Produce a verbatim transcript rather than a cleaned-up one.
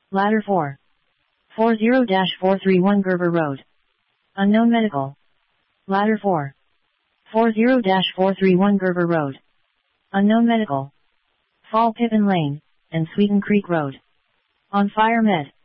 Ladder four. forty dash four three one Gerber Road. Unknown medical. Ladder four. forty dash four three one Gerber Road. Unknown medical. Fall Pippin Lane, and Sweeten Creek Road. On Fire Med.